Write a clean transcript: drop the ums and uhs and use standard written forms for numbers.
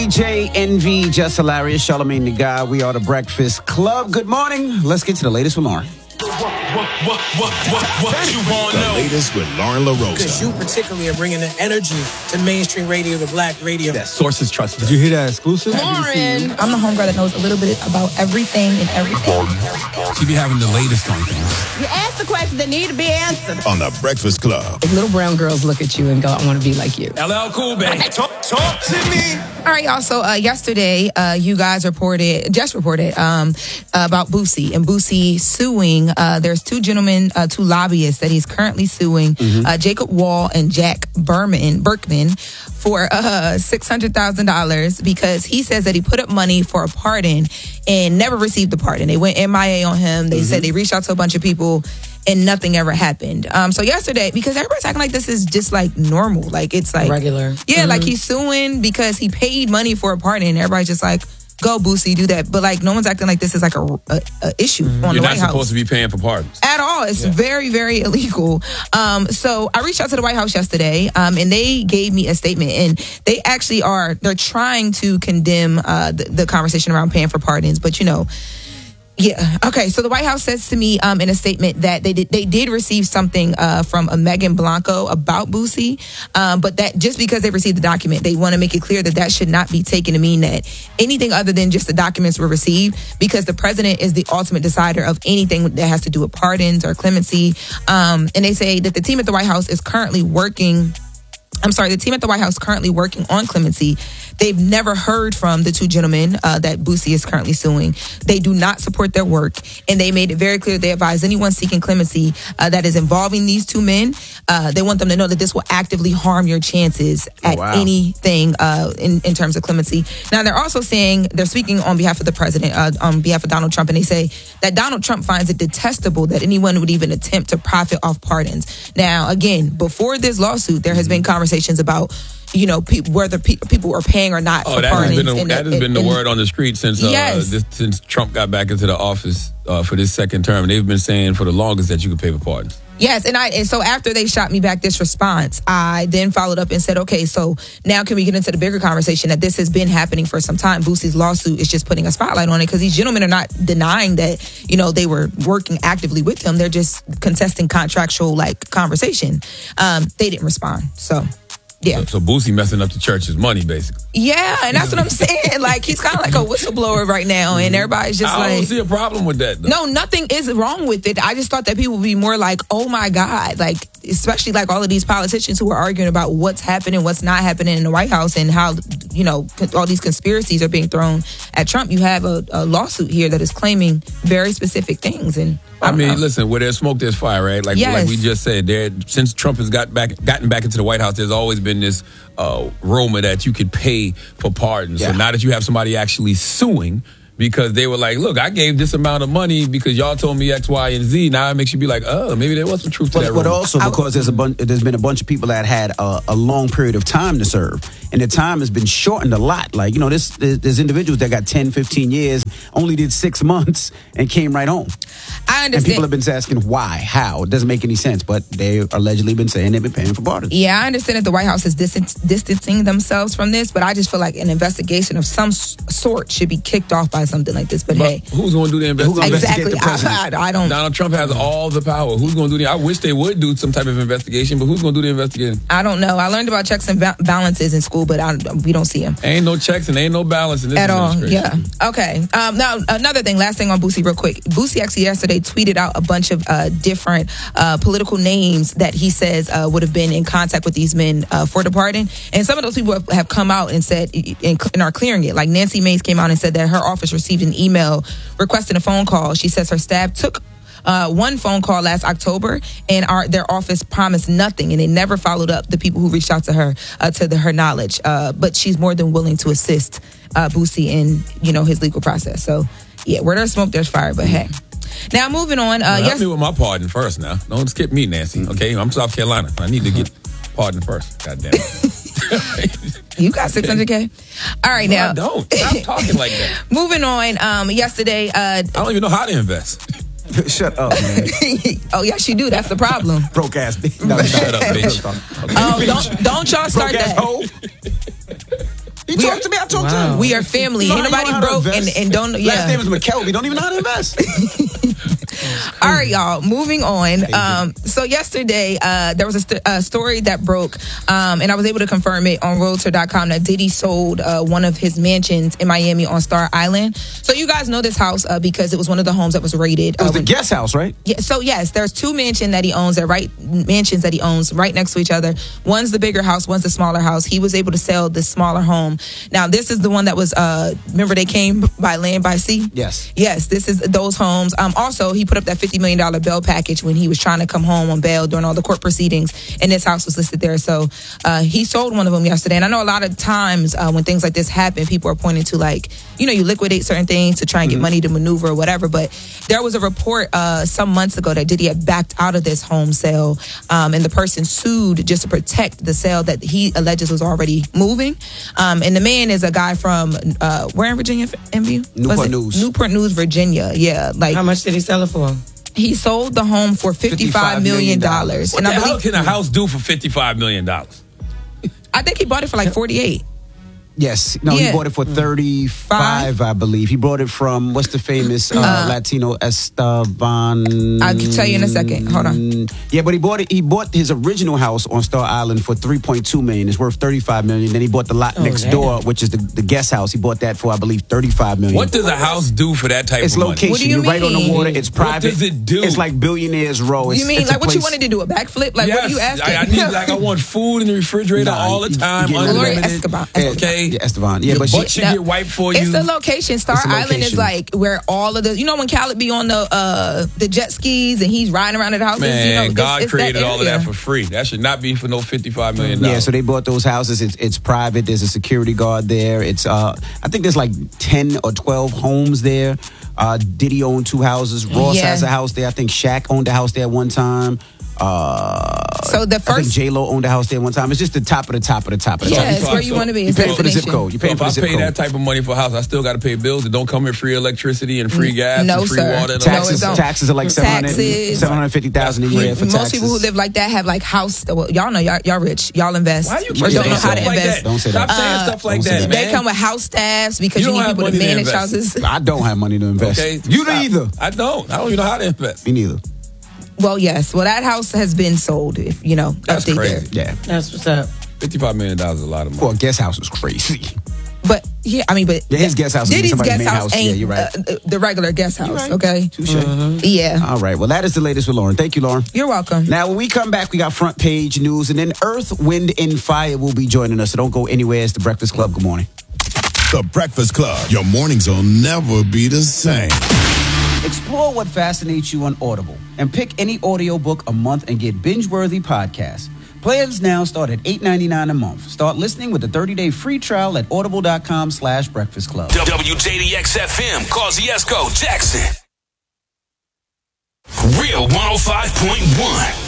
DJ Envy, Just Hilarious, Charlamagne the God. We are the Breakfast Club. Good morning. Let's get to the latest with Lauren. What you want to know? The latest with Lauren LaRosa. Because you particularly are bringing the energy to mainstream radio, the black radio. That sources trust. Did you hear that exclusive? Lauren. I'm the homegirl that knows a little bit about everything and everything. She be having the latest on things. You ask the questions that need to be answered. On the Breakfast Club. If little brown girls look at you and go, I want to be like you. LL Cool, baby. Talk to me. All right, y'all. So yesterday, you guys reported about Boosie and Boosie suing. There's two gentlemen, two lobbyists that he's currently suing, Jacob Wall and Jack Berkman for $600,000 because he says that he put up money for a pardon and never received the pardon. They went MIA on him. They said they reached out to a bunch of people and nothing ever happened. So yesterday, because everybody's acting like this is just like normal, like it's like regular. Yeah, like he's suing because he paid money for a pardon and everybody's just like, go Boosie, do that. But like no one's acting like this is like a issue on the White House. You're not supposed to be paying for pardons. At all. It's very, very illegal. So I reached out to the White House yesterday and they gave me a statement and they actually they're trying to condemn the conversation around paying for pardons. But you know, yeah. Okay. So the White House says to me in a statement that they did receive something from a Megan Blanco about Boosie, but that just because they received the document, they want to make it clear that should not be taken to mean that anything other than just the documents were received, because the president is the ultimate decider of anything that has to do with pardons or clemency. And they say that the team at the White House is currently working. The team at the White House currently working on clemency. They've never heard from the two gentlemen that Boosie is currently suing. They do not support their work, and they made it very clear they advise anyone seeking clemency that is involving these two men. They want them to know that this will actively harm your chances at anything in terms of clemency. Now, they're also saying, they're speaking on behalf of the president, on behalf of Donald Trump, and they say that Donald Trump finds it detestable that anyone would even attempt to profit off pardons. Now, again, before this lawsuit, there has been conversations about, you know, whether people are paying or not for pardons. That has been the word on the street since since Trump got back into the office for this second term. And they've been saying for the longest that you could pay for pardons. Yes, and so after they shot me back this response, I then followed up and said, okay, so now can we get into the bigger conversation that this has been happening for some time? Boosie's lawsuit is just putting a spotlight on it because these gentlemen are not denying that, you know, they were working actively with him. They're just contesting contractual conversation. They didn't respond, so. Yeah. So Boosie messing up the church's money, basically. Yeah, and that's what I'm saying. Like, he's kind of like a whistleblower right now, and everybody's just I don't see a problem with that, though. No, nothing is wrong with it. I just thought that people would be more like, oh my God, like, especially like all of these politicians who are arguing about what's happening, what's not happening in the White House, and how, you know, all these conspiracies are being thrown at Trump. You have a lawsuit here that is claiming very specific things, and I mean, listen, where there's smoke, there's fire, right? Like we just said, since Trump has gotten back into the White House, there's always been this rumor that you could pay for pardons. So now that you have somebody actually suing because they were like, look, I gave this amount of money because y'all told me X, Y, and Z. Now it makes you be like, oh, maybe there was some truth to that rumor. But also because there's been a bunch of people that had a long period of time to serve. And the time has been shortened a lot. Like, you know, there's individuals that got 10, 15 years, only did 6 months, and came right home. I understand. And people have been asking why, how. It doesn't make any sense. But they allegedly been saying they've been paying for pardons. Yeah, I understand that the White House is distancing themselves from this, but I just feel like an investigation of some sort should be kicked off by something like this. But hey, who's going to do the investigation? Exactly. I don't. Donald Trump has all the power. Who's going to do I wish they would do some type of investigation, but who's going to do the investigation? I don't know. I learned about checks and balances in school, but we don't see them. Ain't no checks and ain't no balance in this at all. Yeah. Okay. Now, another thing, last thing on Boosie real quick. Boosie actually yesterday tweeted out a bunch of different political names that he says would have been in contact with these men for the pardon. And some of those people have come out and said, and are clearing it. Like Nancy Mace came out and said that her office received an email requesting a phone call. She says her staff took one phone call last October, and their office promised nothing, and they never followed up the people who reached out to her to her knowledge. But she's more than willing to assist Boosie in, you know, his legal process. So yeah, where there's smoke, there's fire. But hey, now moving on. Help me with my pardon first. Now, don't skip me, Nancy. Okay, I'm South Carolina. I need to get pardon first. God damn it. You got $600K? All right, now. I don't. Stop talking like that. Moving on. Yesterday. I don't even know how to invest. Shut up, man. Oh, yes, you do. That's the problem. Broke ass bitch. No, shut up, bitch. Okay. Don't y'all start that. He talked to me. I talked to him. We are family. Ain't nobody broke and don't. Yeah. Last name is McKelvey. Don't even know how to invest. All right, y'all. Moving on. So yesterday, there was a story that broke, and I was able to confirm it on Realtor.com that Diddy sold one of his mansions in Miami on Star Island. So you guys know this house because it was one of the homes that was raided. It was the guest house, right? Yeah. So yes, there's two mansions that he owns right next to each other. One's the bigger house, one's the smaller house. He was able to sell the smaller home. Now this is the one that was. Remember they came by land by sea. Yes. This is those homes. Also, he put up that $50 million bail package when he was trying to come home on bail during all the court proceedings, and this house was listed there. So he sold one of them yesterday. And I know a lot of times when things like this happen, people are pointing to you liquidate certain things to try and get money to maneuver or whatever. But there was a report some months ago that Diddy had backed out of this home sale, and the person sued just to protect the sale that he alleges was already moving. And the man is a guy from where in Virginia? Newport News, Virginia. Yeah. How much did he sell it for? He sold the home for $55 million. What the hell can a house do for $55 million? I think he bought it for like 48. Yes. No, he bought it for 35, I believe. He bought it from, what's the famous Latino Esteban? I can tell you in a second. Hold on. Yeah, but he bought his original house on Star Island for $3.2 million. It's worth $35 million. Then he bought the lot next door, which is the guest house. He bought that for, I believe, $35 million. What does a house do for that type of money? What do you You're mean? right on the water. It's private. What does it do? It's like Billionaires Row. You mean like what you wanted to do, a backflip? Like, yes, what are you asking? I need, I want food in the refrigerator all the time. Gloria Esteban. Okay. Yeah, Esteban. Yeah, but butt should get wiped for you. It's the location. Star Island is like where all of the, when Khaled be on the jet skis and he's riding around at the houses. Man, God created all of that for free. That should not be for no $55 million. Yeah, so they bought those houses. It's private. There's a security guard there. It's I think there's like 10 or 12 homes there. Diddy owned 2 houses. Ross has a house there. I think Shaq owned a house there one time. So the first, I think J-Lo owned a house there one time. It's just the top of the top of the top of the top. Yeah, it's where you want to be. You pay for the zip code. You pay for the zip code. If I pay that type of money for a house, I still got to pay bills. It don't come with free electricity and free gas and free water. Taxes are like $750,000 a year for taxes. Most people who live like that have like house. Well, y'all know y'all rich. Y'all invest. Why you don't know how to invest. Don't say that. Stop saying stuff like that, man. They come with house staffs because you need people to manage houses. I don't have money to invest. Okay, you neither. I don't even know how to invest. Me neither. Well, yes. Well, that house has been sold. If that's crazy. There. Yeah, that's what's up. $55 million is a lot of money. For a guest house is crazy. But his guest house. Diddy's guest house ain't yeah, you're right. The regular guest house. Right. Okay. Touche. Yeah. All right. Well, that is the latest with Lauren. Thank you, Lauren. You're welcome. Now, when we come back, we got front page news, and then Earth, Wind, and Fire will be joining us. So don't go anywhere. It's the Breakfast Club. Good morning. The Breakfast Club. Your mornings will never be the same. Explore what fascinates you on Audible and pick any audiobook a month and get binge-worthy podcasts. Plans now start at $8.99 a month. Start listening with a 30-day free trial at audible.com/Breakfast Club. WJDX-FM, Kosciuszko, Jackson. Real 105.1.